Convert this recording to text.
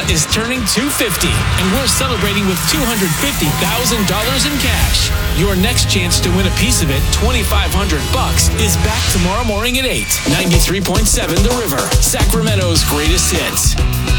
is turning 250, and we're celebrating with $250,000 in cash. Your next chance to win a piece of it, $2,500, is back tomorrow morning at 8. 93.7 The River, Sacramento's greatest hits.